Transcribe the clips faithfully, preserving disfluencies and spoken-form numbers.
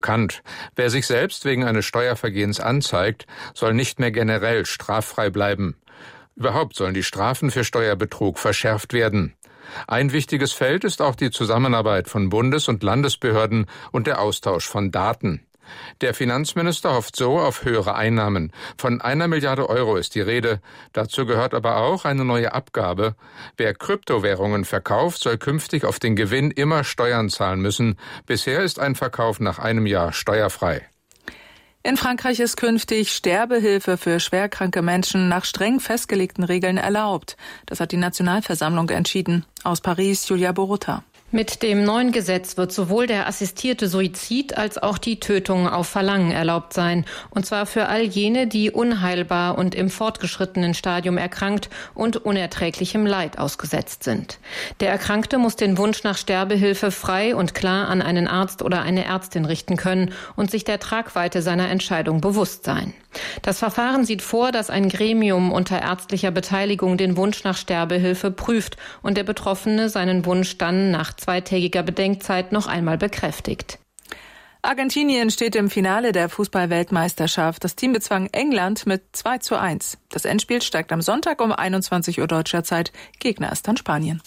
Kant. Wer sich selbst wegen eines Steuervergehens anzeigt, soll nicht mehr generell straffrei bleiben. Überhaupt sollen die Strafen für Steuerbetrug verschärft werden. Ein wichtiges Feld ist auch die Zusammenarbeit von Bundes- und Landesbehörden und der Austausch von Daten. Der Finanzminister hofft so auf höhere Einnahmen. Von einer Milliarde Euro ist die Rede. Dazu gehört aber auch eine neue Abgabe. Wer Kryptowährungen verkauft, soll künftig auf den Gewinn immer Steuern zahlen müssen. Bisher ist ein Verkauf nach einem Jahr steuerfrei. In Frankreich ist künftig Sterbehilfe für schwerkranke Menschen nach streng festgelegten Regeln erlaubt. Das hat die Nationalversammlung entschieden. Aus Paris, Julia Borutta. Mit dem neuen Gesetz wird sowohl der assistierte Suizid als auch die Tötung auf Verlangen erlaubt sein. Und zwar für all jene, die unheilbar und im fortgeschrittenen Stadium erkrankt und unerträglichem Leid ausgesetzt sind. Der Erkrankte muss den Wunsch nach Sterbehilfe frei und klar an einen Arzt oder eine Ärztin richten können und sich der Tragweite seiner Entscheidung bewusst sein. Das Verfahren sieht vor, dass ein Gremium unter ärztlicher Beteiligung den Wunsch nach Sterbehilfe prüft und der Betroffene seinen Wunsch dann nach zweitägiger Bedenkzeit noch einmal bekräftigt. Argentinien steht im Finale der Fußball-Weltmeisterschaft. Das Team bezwang England mit zwei zu eins. Das Endspiel steigt am Sonntag um einundzwanzig Uhr deutscher Zeit. Gegner ist dann Spanien.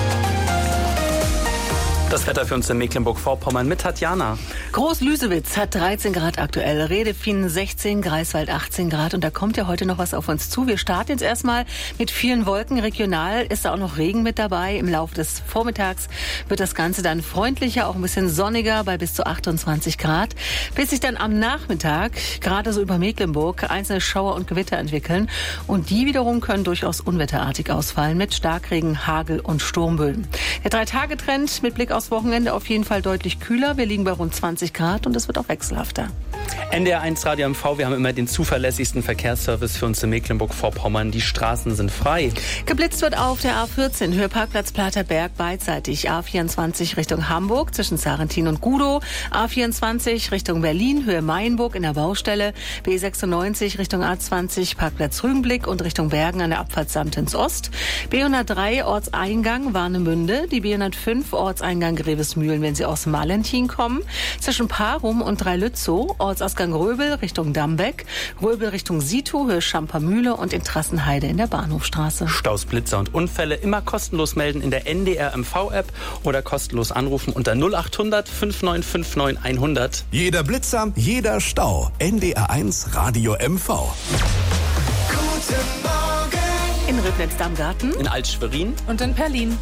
Das Wetter für uns in Mecklenburg-Vorpommern mit Tatjana. Groß-Lüsewitz hat dreizehn Grad aktuell, Redefien sechzehn, Greifswald achtzehn Grad und da kommt ja heute noch was auf uns zu. Wir starten jetzt erstmal mit vielen Wolken. Regional ist da auch noch Regen mit dabei. Im Laufe des Vormittags wird das Ganze dann freundlicher, auch ein bisschen sonniger bei bis zu achtundzwanzig Grad. Bis sich dann am Nachmittag gerade so über Mecklenburg einzelne Schauer und Gewitter entwickeln und die wiederum können durchaus unwetterartig ausfallen mit Starkregen, Hagel und Sturmböen. Der Drei-Tage-Trend mit Blick aufs Wochenende auf jeden Fall deutlich kühler. Wir liegen bei rund zwanzig Grad und es wird auch wechselhafter. N D R eins Radio M V, wir haben immer den zuverlässigsten Verkehrsservice für uns in Mecklenburg-Vorpommern. Die Straßen sind frei. Geblitzt wird auf der A vierzehn, Höhe Parkplatz Platerberg beidseitig. A vierundzwanzig Richtung Hamburg zwischen Sarrentin und Gudow. A vierundzwanzig Richtung Berlin, Höhe Mainburg in der Baustelle. B sechsundneunzig Richtung A zwanzig, Parkplatz Rügenblick und Richtung Bergen an der Abfahrt Samtens Ost. B hundertdrei Ortseingang Warnemünde. Die B hundertfünf Ortseingang Grevesmühlen, wenn Sie aus Malentin kommen. Zwischen Parum und Dreilützow, Ortsausgang Röbel Richtung Dambeck, Röbel Richtung Situ, Höhe Schampermühle und in Trassenheide in der Bahnhofstraße. Staus, Blitzer und Unfälle immer kostenlos melden in der N D R M V-App oder kostenlos anrufen unter null acht hundert fünf neun fünf neun hundert. Jeder Blitzer, jeder Stau. N D R eins Radio M V. Guten Morgen. In Ribnitz am Garten. In Alt-Schwerin. Und in Berlin.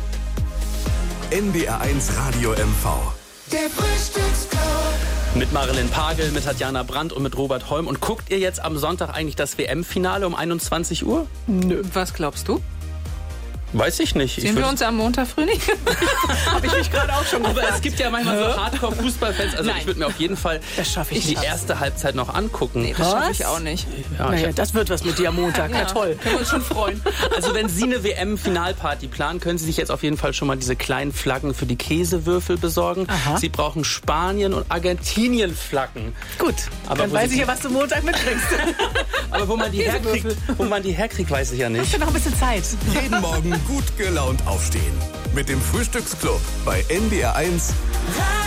N D R eins Radio M V. Der Frühstücksclub. Mit Marilyn Pagel, mit Tatjana Brandt und mit Robert Holm. Und guckt ihr jetzt am Sonntag eigentlich das W M-Finale um einundzwanzig Uhr? Nö. Was glaubst du? Weiß ich nicht. Sehen ich wir uns am Montag früh nicht? Habe ich mich gerade auch schon gefragt. Aber es gibt ja manchmal so Hardcore-Fußballfans. Also Nein. ich würde mir auf jeden Fall das schaffe ich die nicht. erste Halbzeit noch angucken. Nee, das schaffe ich auch nicht. Ja, naja, ich das wird was mit dir am Montag. Ja, ja toll. Können wir uns schon freuen. Also wenn Sie eine W M-Finalparty planen, können Sie sich jetzt auf jeden Fall schon mal diese kleinen Flaggen für die Käsewürfel besorgen. Aha. Sie brauchen Spanien- und Argentinien-Flaggen. Gut, aber dann weiß ich ja, was du Montag mitbringst. Aber wo man die herkriegt, wo man die herkriegt, weiß ich ja nicht. Hast du noch ein bisschen Zeit? Jeden Morgen gut gelaunt aufstehen. Mit dem Frühstücksclub bei N D R eins.